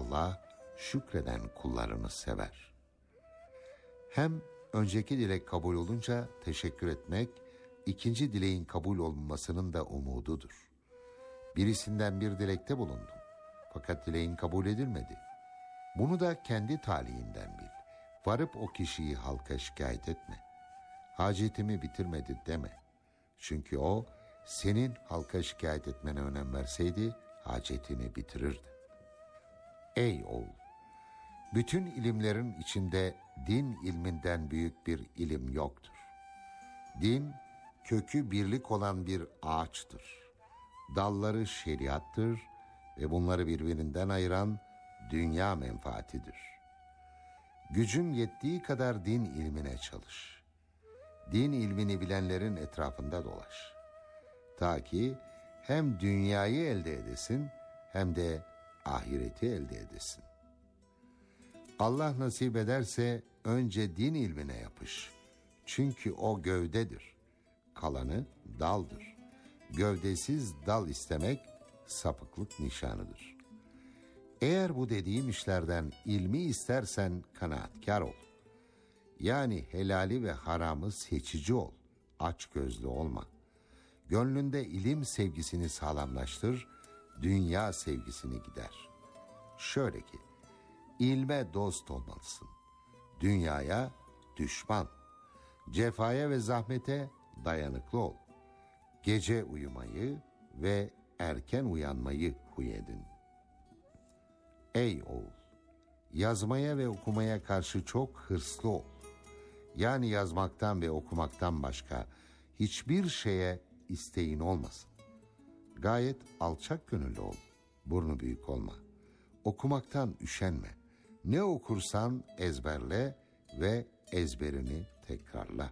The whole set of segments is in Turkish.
Allah şükreden kullarını sever. Hem önceki dilek kabul olunca teşekkür etmek, ikinci dileğin kabul olunmasının da umududur. Birisinden bir dilekte bulundun, fakat dileğin kabul edilmedi. Bunu da kendi talihinden bil. Varıp o kişiyi halka şikayet etme. Hacetimi bitirmedi deme. Çünkü o, senin halka şikayet etmene önem verseydi, hacetini bitirirdi. Ey oğul! Bütün ilimlerin içinde din ilminden büyük bir ilim yoktur. Din, kökü birlik olan bir ağaçtır. Dalları şeriattır ve bunları birbirinden ayıran dünya menfaatidir. Gücün yettiği kadar din ilmine çalış. Din ilmini bilenlerin etrafında dolaş. Ta ki hem dünyayı elde edesin hem de ahireti elde edesin. Allah nasip ederse önce din ilmine yapış. Çünkü o gövdedir. Kalanı daldır. Gövdesiz dal istemek sapıklık nişanıdır. Eğer bu dediğim işlerden ilmi istersen kanaatkar ol. Yani helali ve haramı seçici ol. Açgözlü olma. Gönlünde ilim sevgisini sağlamlaştır, dünya sevgisini gider. Şöyle ki, ilme dost olmalısın. Dünyaya düşman. Cefaya ve zahmete dayanıklı ol. Gece uyumayı ve erken uyanmayı huy edin. Ey oğul! Yazmaya ve okumaya karşı çok hırslı ol. Yani yazmaktan ve okumaktan başka hiçbir şeye isteğin olmasın. Gayet alçak gönüllü ol. Burnu büyük olma. Okumaktan üşenme. Ne okursan ezberle ve ezberini tekrarla.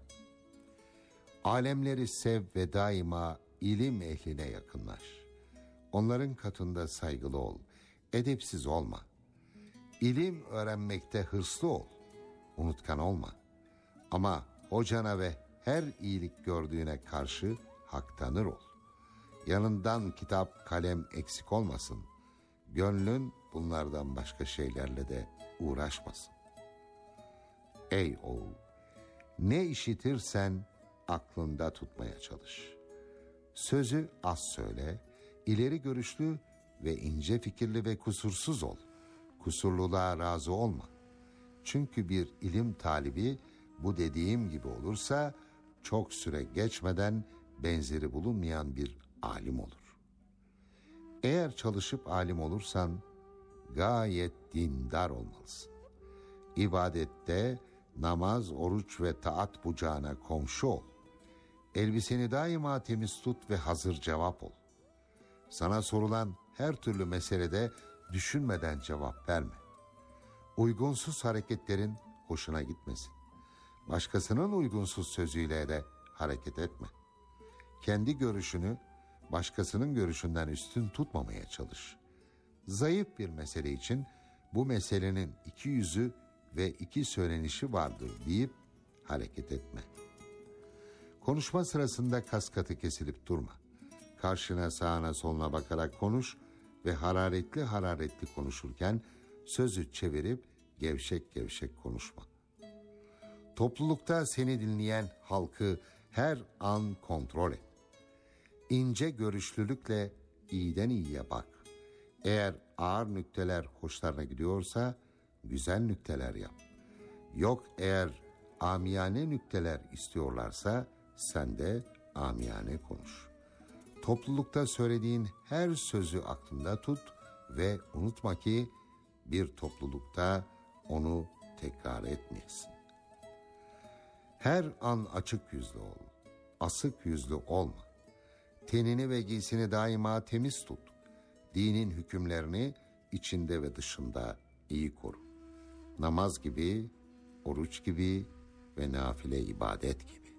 Alemleri sev ve daima ilim ehline yakınlaş. Onların katında saygılı ol. Edepsiz olma. İlim öğrenmekte hırslı ol. Unutkan olma. Ama hocana ve her iyilik gördüğüne karşı haktanır ol. Yanından kitap, kalem eksik olmasın. Gönlün bunlardan başka şeylerle de uğraşmasın. Ey oğul! Ne işitirsen aklında tutmaya çalış. Sözü az söyle, ileri görüşlü ve ince fikirli ve kusursuz ol. Kusurluluğa razı olma. Çünkü bir ilim talibi bu dediğim gibi olursa çok süre geçmeden benzeri bulunmayan bir alim olur. Eğer çalışıp alim olursan gayet dindar olmalısın. İbadette namaz, oruç ve taat bucağına komşu ol. Elbiseni daima temiz tut ve hazır cevap ol. Sana sorulan her türlü meselede düşünmeden cevap verme. Uygunsuz hareketlerin hoşuna gitmesin. Başkasının uygunsuz sözüyle de hareket etme. Kendi görüşünü başkasının görüşünden üstün tutmamaya çalış. Zayıf bir mesele için bu meselenin iki yüzü ve iki söylenişi vardır deyip hareket etme. Konuşma sırasında kaskatı kesilip durma. Karşına, sağına, soluna bakarak konuş ve hararetli konuşurken sözü çevirip gevşek gevşek konuşma. Toplulukta seni dinleyen halkı her an kontrol et. İnce görüşlülükle iyiden iyiye bak. Eğer ağır nükteler hoşlarına gidiyorsa güzel nükteler yap. Yok eğer amiyane nükteler istiyorlarsa sen de amiyane konuş. Toplulukta söylediğin her sözü aklında tut ve unutma ki bir toplulukta onu tekrar etmeyesin. Her an açık yüzlü ol, asık yüzlü olma. Tenini ve giysini daima temiz tut. Dinin hükümlerini içinde ve dışında iyi koru. Namaz gibi, oruç gibi ve nafile ibadet gibi.